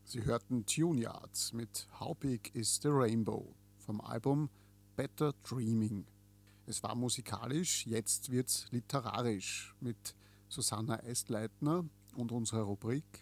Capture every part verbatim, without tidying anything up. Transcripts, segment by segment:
Sie hörten Tuneyards mit How Big is the Rainbow vom Album Better Dreaming. Es war musikalisch, jetzt wird's literarisch mit Susanna Estleitner und unserer Rubrik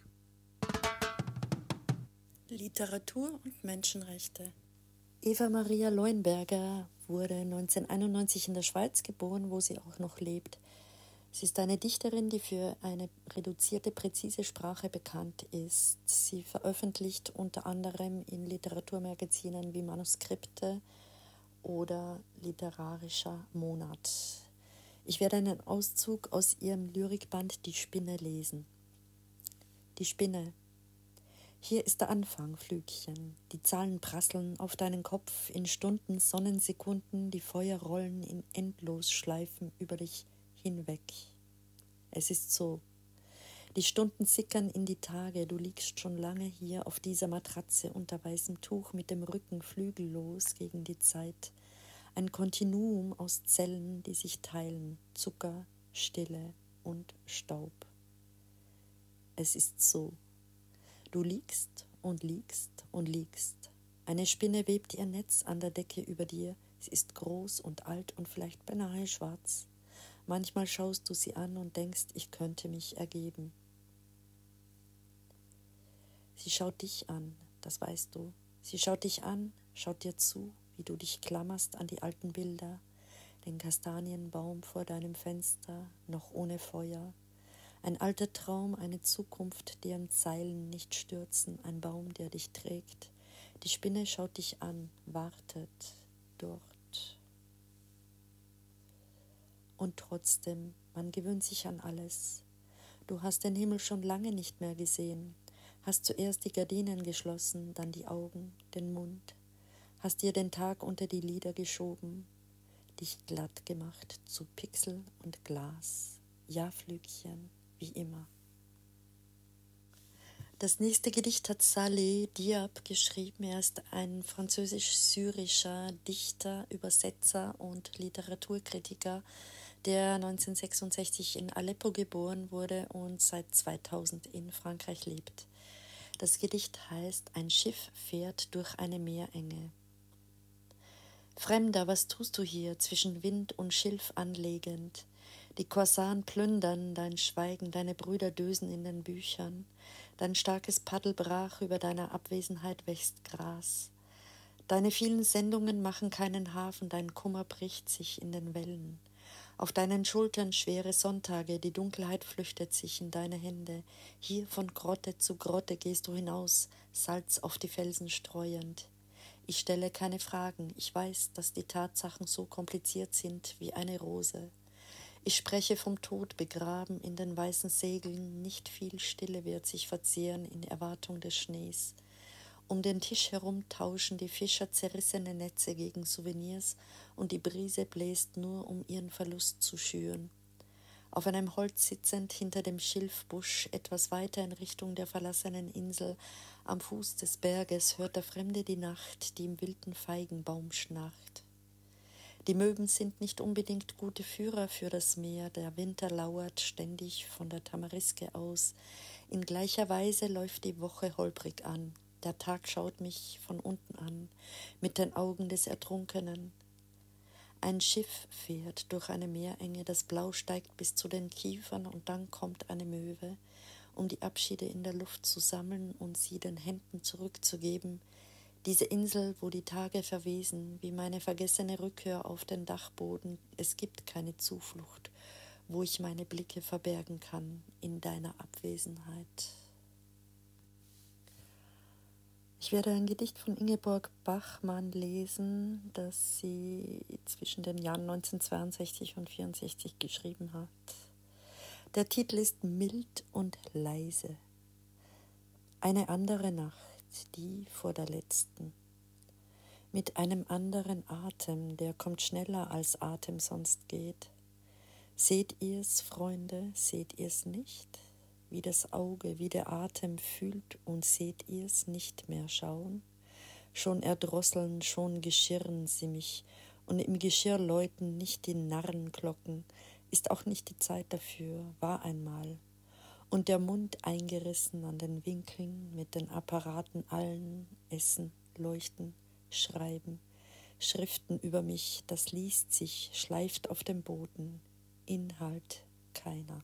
Literatur und Menschenrechte. Eva Maria Leuenberger wurde neunzehnhunderteinundneunzig in der Schweiz geboren, wo sie auch noch lebt. Sie ist eine Dichterin, die für eine reduzierte, präzise Sprache bekannt ist. Sie veröffentlicht unter anderem in Literaturmagazinen wie Manuskripte oder Literarischer Monat. Ich werde einen Auszug aus ihrem Lyrikband Die Spinne lesen. Die Spinne. Hier ist der Anfang, Flügchen. Die Zahlen prasseln auf deinen Kopf in Stunden, Sonnensekunden, die Feuer rollen in Endlosschleifen über dich hinweg. Es ist so. Die Stunden sickern in die Tage, du liegst schon lange hier auf dieser Matratze unter weißem Tuch mit dem Rücken flügellos gegen die Zeit. Ein Kontinuum aus Zellen, die sich teilen, Zucker, Stille und Staub. Es ist so. Du liegst und liegst und liegst. Eine Spinne webt ihr Netz an der Decke über dir. Sie ist groß und alt und vielleicht beinahe schwarz. Manchmal schaust du sie an und denkst, ich könnte mich ergeben. Sie schaut dich an, das weißt du. Sie schaut dich an, schaut dir zu, wie du dich klammerst an die alten Bilder, den Kastanienbaum vor deinem Fenster, noch ohne Feuer. Ein alter Traum, eine Zukunft, deren Zeilen nicht stürzen, ein Baum, der dich trägt. Die Spinne schaut dich an, wartet dort. Und trotzdem, man gewöhnt sich an alles. Du hast den Himmel schon lange nicht mehr gesehen, hast zuerst die Gardinen geschlossen, dann die Augen, den Mund, hast dir den Tag unter die Lider geschoben, dich glatt gemacht zu Pixel und Glas. Ja, Flügchen. Wie immer. Das nächste Gedicht hat Saleh Diab geschrieben. Er ist ein französisch-syrischer Dichter, Übersetzer und Literaturkritiker, der neunzehnhundertsechsundsechzig in Aleppo geboren wurde und seit zweitausend in Frankreich lebt. Das Gedicht heißt Ein Schiff fährt durch eine Meerenge. Fremder, was tust du hier, zwischen Wind und Schilf anlegend? Die Korsaren plündern dein Schweigen, deine Brüder dösen in den Büchern. Dein starkes Paddel brach, über deiner Abwesenheit wächst Gras. Deine vielen Sendungen machen keinen Hafen, dein Kummer bricht sich in den Wellen. Auf deinen Schultern schwere Sonntage, die Dunkelheit flüchtet sich in deine Hände. Hier von Grotte zu Grotte gehst du hinaus, Salz auf die Felsen streuend. Ich stelle keine Fragen, ich weiß, dass die Tatsachen so kompliziert sind wie eine Rose. Ich spreche vom Tod begraben in den weißen Segeln, nicht viel Stille wird sich verzehren in Erwartung des Schnees. Um den Tisch herum tauschen die Fischer zerrissene Netze gegen Souvenirs und die Brise bläst nur, um ihren Verlust zu schüren. Auf einem Holz sitzend hinter dem Schilfbusch, etwas weiter in Richtung der verlassenen Insel, am Fuß des Berges hört der Fremde die Nacht, die im wilden Feigenbaum schnarcht. Die Möwen sind nicht unbedingt gute Führer für das Meer, der Winter lauert ständig von der Tamariske aus. In gleicher Weise läuft die Woche holprig an. Der Tag schaut mich von unten an, mit den Augen des Ertrunkenen. Ein Schiff fährt durch eine Meerenge, das Blau steigt bis zu den Kiefern und dann kommt eine Möwe, um die Abschiede in der Luft zu sammeln und sie den Händen zurückzugeben. Diese Insel, wo die Tage verwesen, wie meine vergessene Rückkehr auf den Dachboden, es gibt keine Zuflucht, wo ich meine Blicke verbergen kann in deiner Abwesenheit. Ich werde ein Gedicht von Ingeborg Bachmann lesen, das sie zwischen den Jahren neunzehnhundertzweiundsechzig und neunzehnhundertvierundsechzig geschrieben hat. Der Titel ist Mild und leise. Eine andere Nacht, die vor der letzten. Mit einem anderen Atem, der kommt schneller als Atem sonst geht. Seht ihr's, Freunde, seht ihr's nicht? Wie das Auge, wie der Atem fühlt und seht ihr's nicht mehr schauen? Schon erdrosseln, schon geschirren sie mich und im Geschirr läuten nicht die Narrenglocken, ist auch nicht die Zeit dafür, war einmal. und der Mund eingerissen an den Winkeln mit den Apparaten allen, Essen, Leuchten, Schreiben, Schriften über mich, das liest sich, schleift auf dem Boden, Inhalt keiner.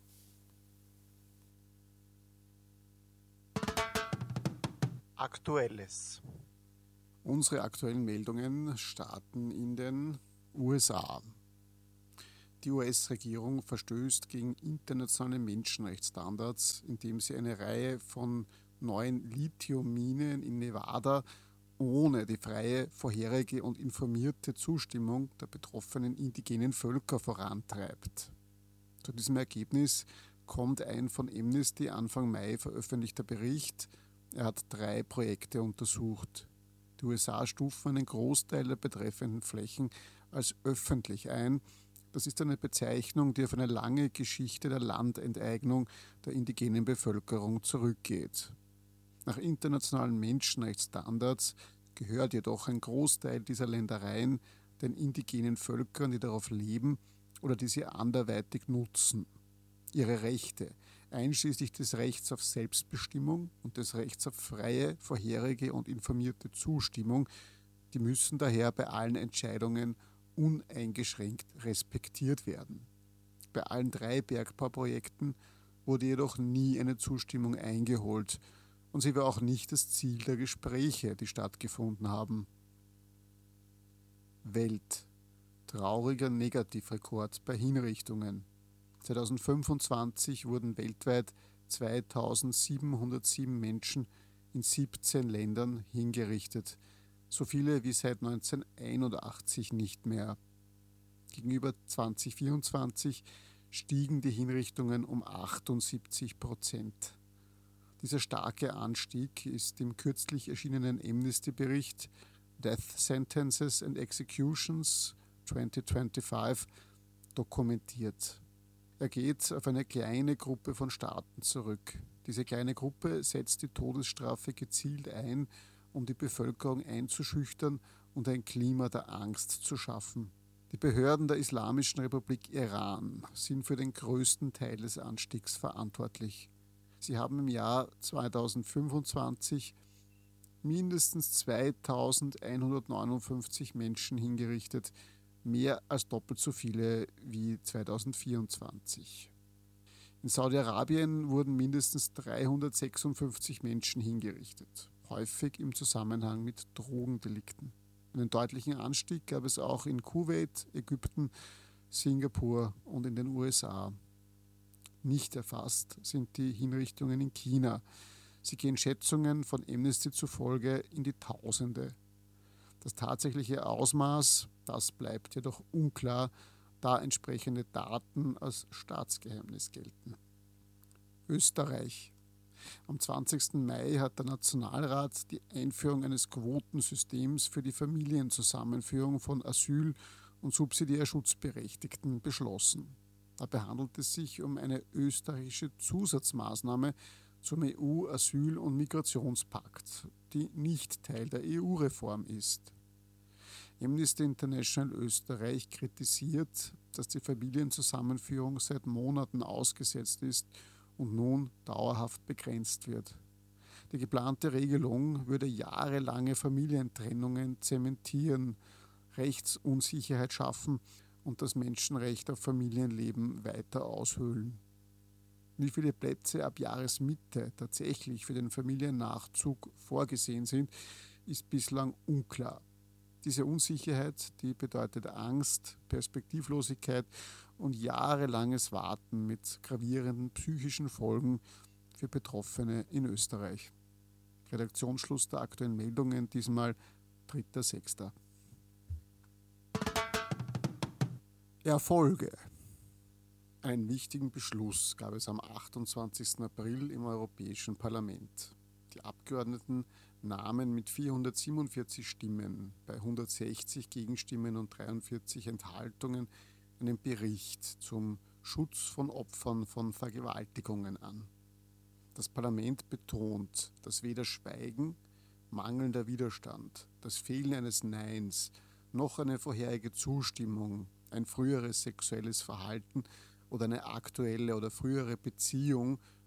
Aktuelles. Unsere aktuellen Meldungen starten in den U S A. Die U S-Regierung verstößt gegen internationale Menschenrechtsstandards, indem sie eine Reihe von neuen Lithiumminen in Nevada ohne die freie, vorherige und informierte Zustimmung der betroffenen indigenen Völker vorantreibt. Zu diesem Ergebnis kommt ein von Amnesty Anfang Mai veröffentlichter Bericht. Er hat drei Projekte untersucht. Die U S A stufen einen Großteil der betreffenden Flächen als öffentlich ein. Das ist eine Bezeichnung, die auf eine lange Geschichte der Landenteignung der indigenen Bevölkerung zurückgeht. Nach internationalen Menschenrechtsstandards gehört jedoch ein Großteil dieser Ländereien den indigenen Völkern, die darauf leben oder die sie anderweitig nutzen. Ihre Rechte, einschließlich des Rechts auf Selbstbestimmung und des Rechts auf freie, vorherige und informierte Zustimmung, die müssen daher bei allen Entscheidungen uneingeschränkt respektiert werden. Bei allen drei Bergbauprojekten wurde jedoch nie eine Zustimmung eingeholt und sie war auch nicht das Ziel der Gespräche, die stattgefunden haben. Welt. Trauriger Negativrekord bei Hinrichtungen. zweitausendfünfundzwanzig wurden weltweit zweitausendsiebenhundertsieben Menschen in siebzehn Ländern hingerichtet, so viele wie seit neunzehnhunderteinundachtzig nicht mehr. Gegenüber zweitausendvierundzwanzig stiegen die Hinrichtungen um achtundsiebzig Prozent. Dieser starke Anstieg ist im kürzlich erschienenen Amnesty-Bericht Death Sentences and Executions zwanzig fünfundzwanzig dokumentiert. Er geht auf eine kleine Gruppe von Staaten zurück. Diese kleine Gruppe setzt die Todesstrafe gezielt ein, um die Bevölkerung einzuschüchtern und ein Klima der Angst zu schaffen. Die Behörden der Islamischen Republik Iran sind für den größten Teil des Anstiegs verantwortlich. Sie haben im Jahr zweitausendfünfundzwanzig mindestens zweitausendeinhundertneunundfünfzig Menschen hingerichtet, mehr als doppelt so viele wie zweitausendvierundzwanzig. In Saudi-Arabien wurden mindestens dreihundertsechsundfünfzig Menschen hingerichtet, häufig im Zusammenhang mit Drogendelikten. Einen deutlichen Anstieg gab es auch in Kuwait, Ägypten, Singapur und in den U S A. Nicht erfasst sind die Hinrichtungen in China. Sie gehen Schätzungen von Amnesty zufolge in die Tausende. Das tatsächliche Ausmaß, das bleibt jedoch unklar, da entsprechende Daten als Staatsgeheimnis gelten. Österreich. Am zwanzigsten Mai hat der Nationalrat die Einführung eines Quotensystems für die Familienzusammenführung von Asyl- und Subsidiärschutzberechtigten beschlossen. Dabei handelt es sich um eine österreichische Zusatzmaßnahme zum E U-Asyl- und Migrationspakt, die nicht Teil der E U-Reform ist. Amnesty International Österreich kritisiert, dass die Familienzusammenführung seit Monaten ausgesetzt ist und nun dauerhaft begrenzt wird. Die geplante Regelung würde jahrelange Familientrennungen zementieren, Rechtsunsicherheit schaffen und das Menschenrecht auf Familienleben weiter aushöhlen. Wie viele Plätze ab Jahresmitte tatsächlich für den Familiennachzug vorgesehen sind, ist bislang unklar. Diese Unsicherheit, die bedeutet Angst, Perspektivlosigkeit und jahrelanges Warten mit gravierenden psychischen Folgen für Betroffene in Österreich. Redaktionsschluss der aktuellen Meldungen, diesmal dritter sechster Erfolge. Einen wichtigen Beschluss gab es am achtundzwanzigsten April im Europäischen Parlament. Die Abgeordneten nahmen mit vierhundertsiebenundvierzig Stimmen bei hundertsechzig Gegenstimmen und dreiundvierzig Enthaltungen einen Bericht zum Schutz von Opfern von Vergewaltigungen an. Das Parlament betont, dass weder Schweigen, mangelnder Widerstand, das Fehlen eines Neins, noch eine vorherige Zustimmung, ein früheres sexuelles Verhalten oder eine aktuelle oder frühere Beziehung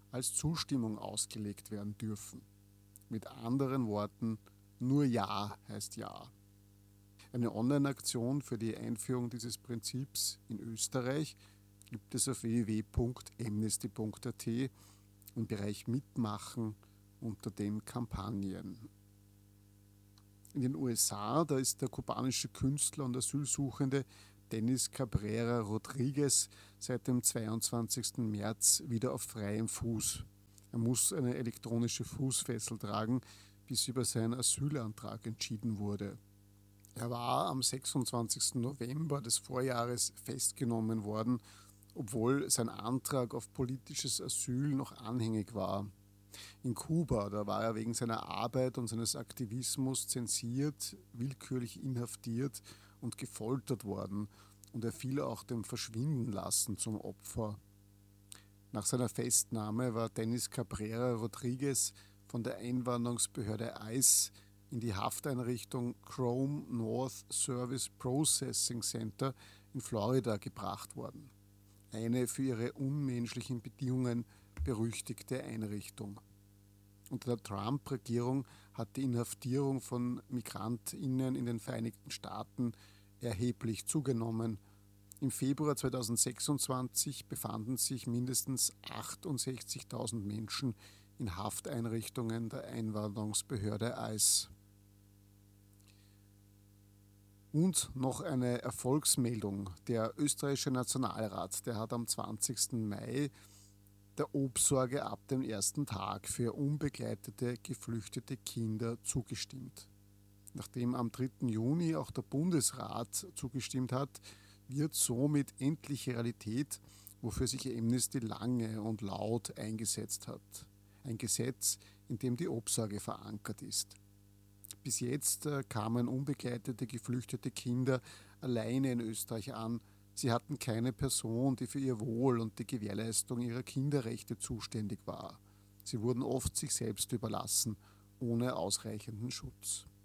als Zustimmung ausgelegt werden dürfen. Mit anderen Worten, nur Ja heißt Ja. Eine Online-Aktion für die Einführung dieses Prinzips in Österreich gibt es auf w w w punkt amnesty punkt a t im Bereich Mitmachen unter den Kampagnen. In den U S A, da ist der kubanische Künstler und Asylsuchende Dennis Cabrera Rodriguez seit dem zweiundzwanzigsten März wieder auf freiem Fuß. Er muss eine elektronische Fußfessel tragen, bis über seinen Asylantrag entschieden wurde. Er war am sechsundzwanzigsten November des Vorjahres festgenommen worden, obwohl sein Antrag auf politisches Asyl noch anhängig war. In Kuba, da war er wegen seiner Arbeit und seines Aktivismus zensiert, willkürlich inhaftiert und gefoltert worden, und er fiel auch dem Verschwindenlassen zum Opfer. Nach seiner Festnahme war Dennis Cabrera Rodriguez von der Einwanderungsbehörde ICE in die Hafteinrichtung Chrome North Service Processing Center in Florida gebracht worden. Eine für ihre unmenschlichen Bedingungen berüchtigte Einrichtung. Unter der Trump-Regierung hat die Inhaftierung von MigrantInnen in den Vereinigten Staaten erheblich zugenommen. Im Februar zweitausendsechsundzwanzig befanden sich mindestens achtundsechzigtausend Menschen in Hafteinrichtungen der Einwanderungsbehörde ICE. Und noch eine Erfolgsmeldung. Der österreichische Nationalrat, der hat am zwanzigsten Mai der Obsorge ab dem ersten Tag für unbegleitete geflüchtete Kinder zugestimmt. Nachdem am dritten Juni auch der Bundesrat zugestimmt hat, wird somit endlich Realität, wofür sich Amnesty lange und laut eingesetzt hat. Ein Gesetz, in dem die Obsorge verankert ist. Bis jetzt äh, kamen unbegleitete geflüchtete Kinder alleine in Österreich an. Sie hatten keine Person, die für ihr Wohl und die Gewährleistung ihrer Kinderrechte zuständig war. Sie wurden oft sich selbst überlassen, ohne ausreichenden Schutz.